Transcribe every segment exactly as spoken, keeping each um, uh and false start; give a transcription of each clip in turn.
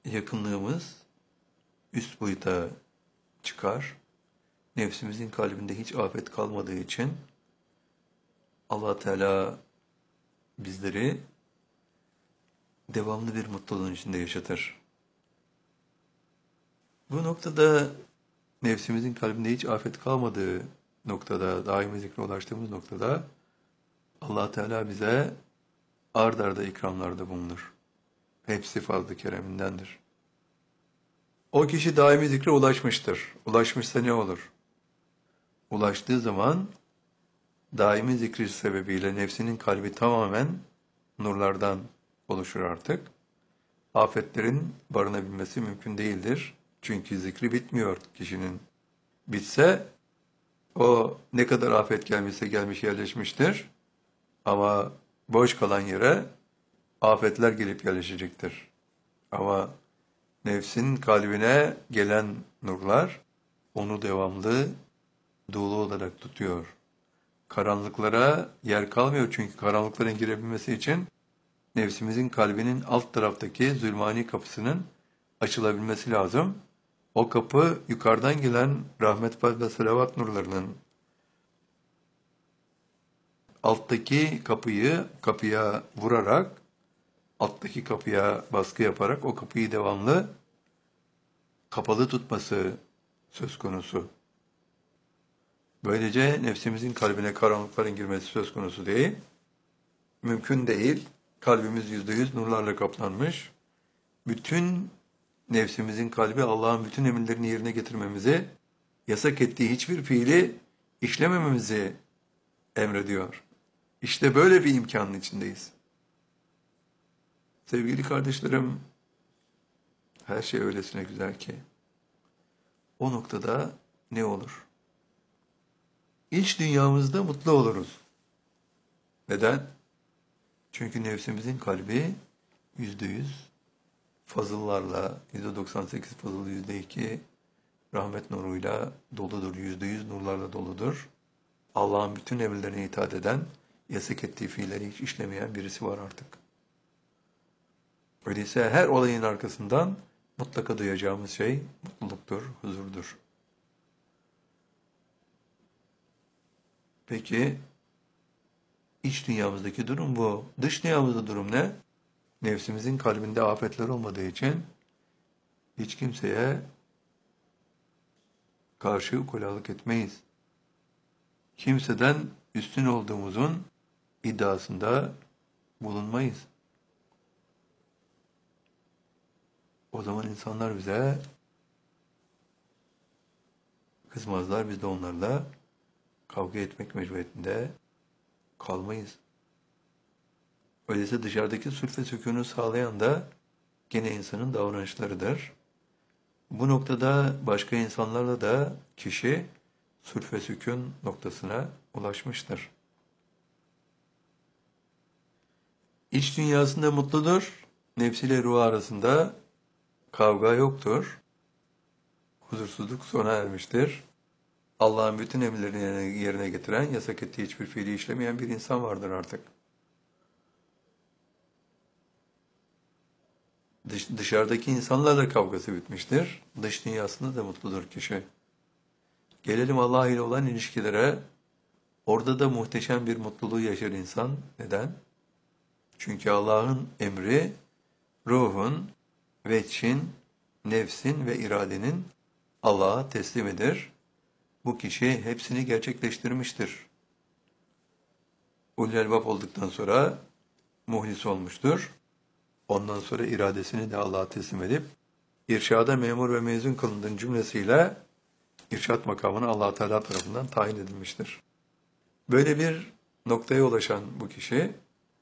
yakınlığımız üst boyuta çıkar. Nefsimizin kalbinde hiç afet kalmadığı için Allah Teala bizleri devamlı bir mutluluğun içinde yaşatır. Bu noktada nefsimizin kalbinde hiç afet kalmadığı noktada, daimi zikre ulaştığımız noktada Allah Teala bize ard arda ikramlarda bulunur. Hepsi fazl-ı keremindendir. O kişi daimi zikre ulaşmıştır. Ulaşmışsa ne olur? Ulaştığı zaman daimi zikri sebebiyle nefsinin kalbi tamamen nurlardan oluşur artık. Afetlerin barınabilmesi mümkün değildir. Çünkü zikri bitmiyor kişinin. Bitse o ne kadar afet gelmişse gelmiş yerleşmiştir. Ama boş kalan yere afetler gelip yerleşecektir. Ama nefsin kalbine gelen nurlar onu devamlı dolu olarak tutuyor. Karanlıklara yer kalmıyor çünkü karanlıkların girebilmesi için nefsimizin kalbinin alt taraftaki zulmani kapısının açılabilmesi lazım. O kapı yukarıdan gelen rahmet ve selavat nurlarının alttaki kapıyı kapıya vurarak, alttaki kapıya baskı yaparak o kapıyı devamlı kapalı tutması söz konusu. Böylece nefsimizin kalbine karanlıkların girmesi söz konusu değil. Mümkün değil. Kalbimiz yüzde yüz nurlarla kaplanmış. Bütün nefsimizin kalbi Allah'ın bütün emirlerini yerine getirmemizi, yasak ettiği hiçbir fiili işlemememizi emrediyor. İşte böyle bir imkanın içindeyiz. Sevgili kardeşlerim, her şey öylesine güzel ki, o noktada ne olur? İç dünyamızda mutlu oluruz. Neden? Çünkü nefsimizin kalbi yüzde yüz fazıllarla, yüzde doksan sekiz fazıl, yüzde iki rahmet nuruyla doludur, yüzde yüz nurlarla doludur. Allah'ın bütün emirlerine itaat eden, yasak ettiği fiilleri hiç işlemeyen birisi var artık. Öyleyse her olayın arkasından mutlaka duyacağımız şey mutluluktur, huzurdur. Peki, iç dünyamızdaki durum bu. Dış dünyamızda durum ne? Nefsimizin kalbinde afetler olmadığı için hiç kimseye karşı ukalalık etmeyiz. Kimseden üstün olduğumuzun iddiasında bulunmayız. O zaman insanlar bize kızmazlar, biz de onlarla kavga etmek mecburiyetinde kalmayız. Öyleyse dışarıdaki sulh ve sükûnu sağlayan da gene insanın davranışlarıdır. Bu noktada başka insanlarla da kişi sulh ve sükûn noktasına ulaşmıştır. İç dünyasında mutludur, nefsiyle ruh arasında kavga yoktur. Huzursuzluk sona ermiştir. Allah'ın bütün emirlerini yerine getiren, yasak ettiği hiçbir fiili işlemeyen bir insan vardır artık. Dış, dışarıdaki insanlarla kavgası bitmiştir. Dış dünyasında da mutludur kişi. Gelelim Allah ile olan ilişkilere. Orada da muhteşem bir mutluluğu yaşar insan. Neden? Çünkü Allah'ın emri, ruhun, veçhin, nefsin ve iradenin Allah'a teslimidir. Bu kişi hepsini gerçekleştirmiştir. Ulul elbab olduktan sonra muhlis olmuştur. Ondan sonra iradesini de Allah'a teslim edip irşada memur ve mezun kılındığın cümlesiyle irşat makamına Allah Teala tarafından tayin edilmiştir. Böyle bir noktaya ulaşan bu kişi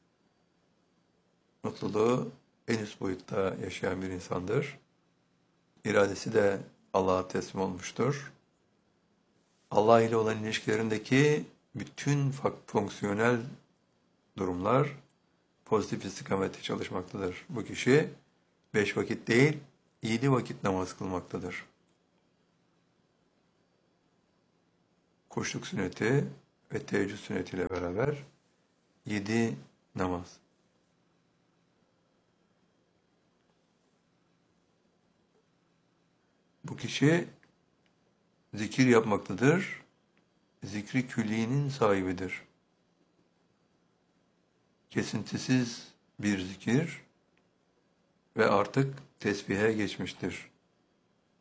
mutluluğu en üst boyutta yaşayan bir insandır. İradesi de Allah'a teslim olmuştur. Allah ile olan ilişkilerindeki bütün fonksiyonel durumlar pozitif istikamette çalışmaktadır. Bu kişi beş vakit değil, yedi vakit namaz kılmaktadır. Kuşluk sünneti ve teheccüd sünnetiyle beraber yedi namaz. Bu kişi zikir yapmaktadır. Zikri külliğinin sahibidir. Kesintisiz bir zikir ve artık tesbihe geçmiştir.